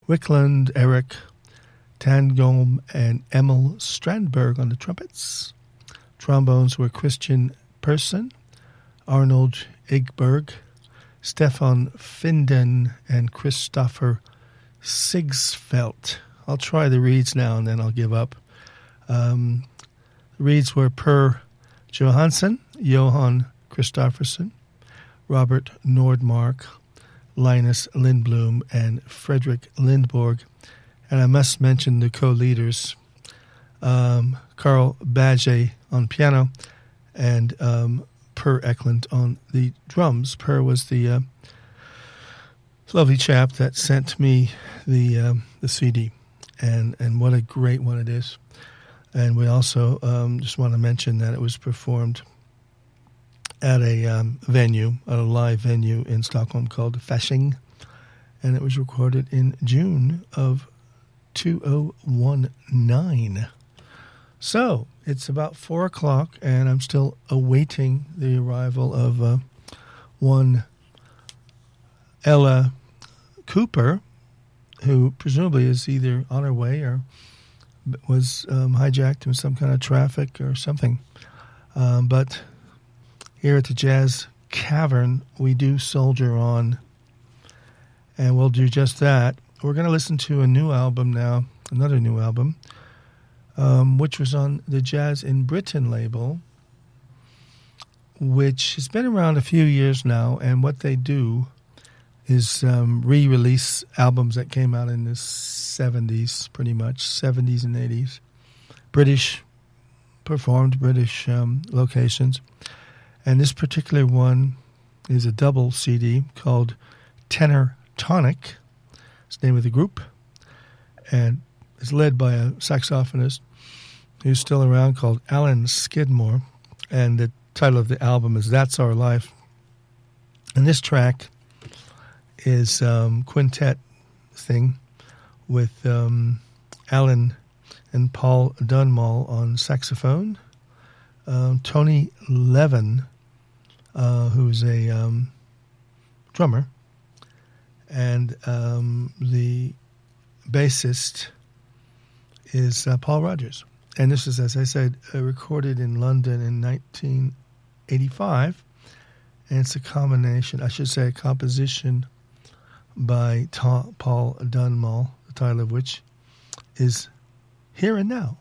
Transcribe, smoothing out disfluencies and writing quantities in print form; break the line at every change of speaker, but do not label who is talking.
Wickland, Eric Tangome, and Emil Strandberg on the trumpets. Trombones were Christian Persson, Arnold Igberg, Stefan Finden, and Christopher Sigsfeldt. I'll try the reeds now and then I'll give up. The reeds were Per Johansson, Johan Christofferson, Robert Nordmark, Linus Lindblom, and Frederick Lindborg. And I must mention the co-leaders, Carl Badge on piano and Per Eklund on the drums. Per was the lovely chap that sent me the CD, and what a great one it is. And we also just want to mention that it was performed at a venue, at a live venue in Stockholm called Fasching, and it was recorded in June of 2019. So it's about 4 o'clock, and I'm still awaiting the arrival of one Ella Cooper, who presumably is either on her way or was hijacked in some kind of traffic or something. But here at the Jazz Cavern, we do soldier on, and we'll do just that. We're going to listen to a new album now, another new album, which was on the Jazz in Britain label, which has been around a few years now, and what they do is re-release albums that came out in the 70s, pretty much, 70s and 80s. British locations. And this particular one is a double CD called Tenor Tonic. It's the name of the group. And it's led by a saxophonist who's still around called Alan Skidmore. And the title of the album is That's Our Life. And this track is quintet thing with Alan and Paul Dunmall on saxophone, Tony Levin, who's a drummer, and the bassist is Paul Rogers. And this is, as I said, recorded in London in 1985, and it's a combination, I should say a composition by Paul Dunmall, the title of which is Here and Now.